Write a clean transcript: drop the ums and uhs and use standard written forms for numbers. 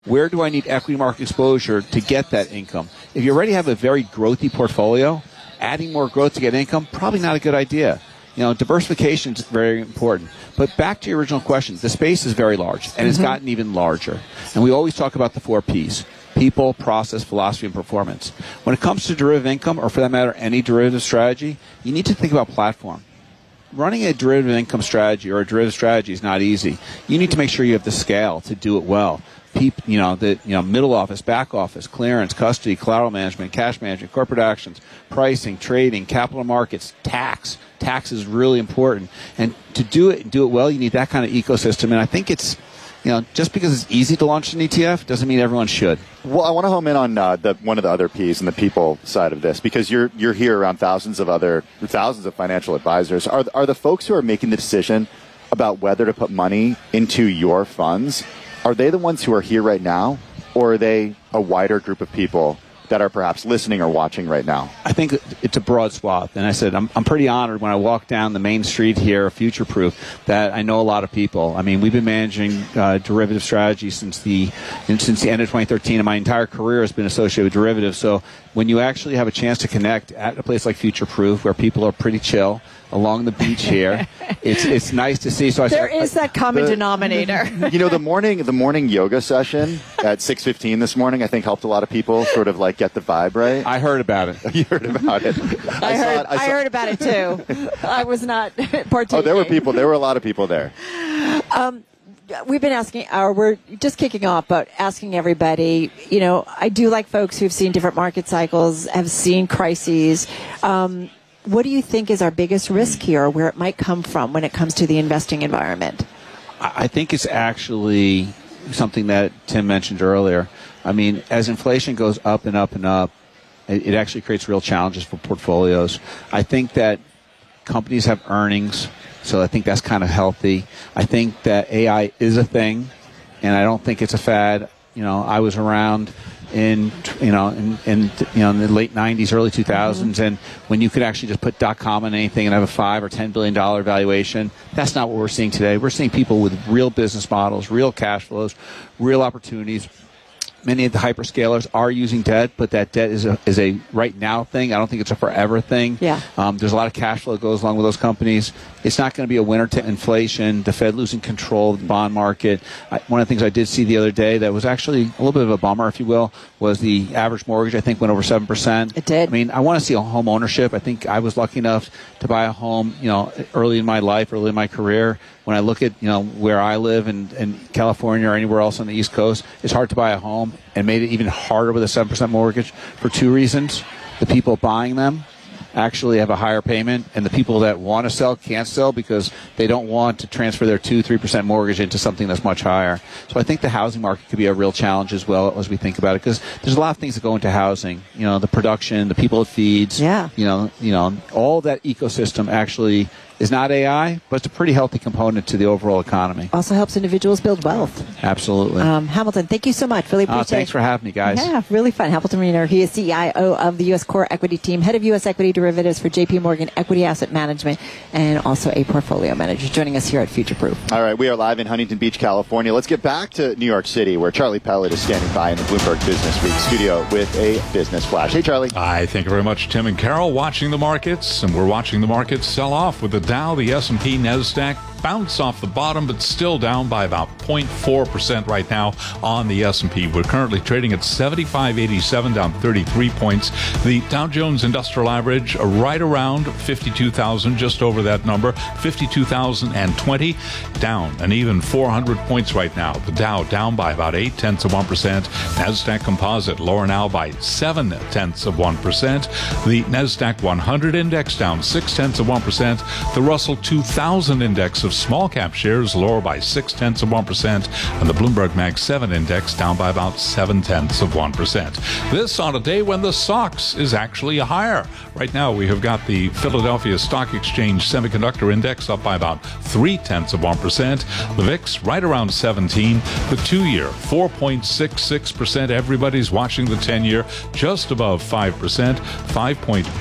Where do I need equity market exposure to get that income? If you already have a very growthy portfolio, adding more growth to get income, probably not a good idea. Diversification is very important. But back to your original question, the space is very large, and it's gotten even larger. And we always talk about the 4 Ps: people, process, philosophy, and performance. When it comes to derivative income, or for that matter, any derivative strategy, you need to think about platform. Running a derivative income strategy or a derivative strategy is not easy. You need to make sure you have the scale to do it well. Middle office, back office, clearance, custody, collateral management, cash management, corporate actions, pricing, trading, capital markets, tax. Tax is really important. And to do it well, you need that kind of ecosystem. And I think it's, just because it's easy to launch an ETF doesn't mean everyone should. Well, I want to home in on one of the other Ps and the people side of this, because you're here around thousands of financial advisors. Are the folks who are making the decision about whether to put money into your funds, are they the ones who are here right now, or are they a wider group of people that are perhaps listening or watching right now? I think it's a broad swath. And I said, I'm pretty honored when I walk down the main street here, Future Proof, that I know a lot of people. I mean, we've been managing derivative strategies since the end of 2013, and my entire career has been associated with derivatives. So when you actually have a chance to connect at a place like Future Proof, where people are pretty chill, along the beach here, it's nice to see. So there is that common denominator. The morning yoga session at 6:15 this morning, I think, helped a lot of people sort of like get the vibe right. I heard about it. You heard about it. I heard about it too. I was not partaking. Oh, there were a lot of people there. We've been we're just kicking off, but asking everybody, I do like folks who've seen different market cycles, have seen crises. What do you think is our biggest risk here, where it might come from when it comes to the investing environment? I think it's actually something that Tim mentioned earlier. I mean, as inflation goes up and up and up, it actually creates real challenges for portfolios. I think that companies have earnings, so I think that's kind of healthy. I think that AI is a thing, and I don't think it's a fad. I was around in the late 90s, early 2000s, and when you could actually just put .com on anything and have a $5 or $10 billion valuation, that's not what we're seeing today. We're seeing people with real business models, real cash flows, real opportunities. Many of the hyperscalers are using debt, but that debt is a right now thing. I don't think it's a forever thing. Yeah. There's a lot of cash flow that goes along with those companies. It's not going to be a winner to inflation, the Fed losing control of the bond market. One of the things I did see the other day that was actually a little bit of a bummer, if you will, was the average mortgage, I think, went over 7%. It did. I mean, I want to see a home ownership. I think I was lucky enough to buy a home, early in my life, early in my career. When I look at, where I live in California or anywhere else on the East Coast, it's hard to buy a home, and made it even harder with a 7% mortgage for 2 reasons. The people buying them actually have a higher payment, and the people that want to sell can't sell because they don't want to transfer their 2-3% mortgage into something that's much higher. So I think the housing market could be a real challenge as well as we think about it, because there's a lot of things that go into housing. The production, the people it feeds. Yeah. All that ecosystem actually is not AI, but it's a pretty healthy component to the overall economy. Also helps individuals build wealth. Absolutely. Hamilton, thank you so much. Really appreciate it. Thanks for having me, guys. Yeah, really fun. Hamilton Riener, he is CIO of the U.S. Core Equity Team, head of U.S. Equity Derivatives for J.P. Morgan Equity Asset Management, and also a portfolio manager, joining us here at Future Proof. All right, we are live in Huntington Beach, California. Let's get back to New York City, where Charlie Pellet is standing by in the Bloomberg Business Week studio with a business flash. Hey, Charlie. Hi, thank you very much, Tim and Carol. Watching the markets, and we're watching the markets sell off with the Dow, the S&P, NASDAQ bounce off the bottom, but still down by about 0.4% right now on the S&P. We're currently trading at 75.87, down 33 points. The Dow Jones Industrial Average right around 52,000, just over that number, 52,020, down an even 400 points right now. The Dow down by about 0.8%. NASDAQ Composite lower now by 0.7%. The NASDAQ 100 index down 0.6%. The Russell 2000 index of small cap shares lower by 0.6%, and the Bloomberg Mag 7 index down by about 0.7%. This on a day when the SOX is actually higher. Right now we have got the Philadelphia Stock Exchange Semiconductor Index up by about 0.3%. The VIX right around 17. The 2-year 4.66%. Everybody's watching the 10-year just above 5%. 5.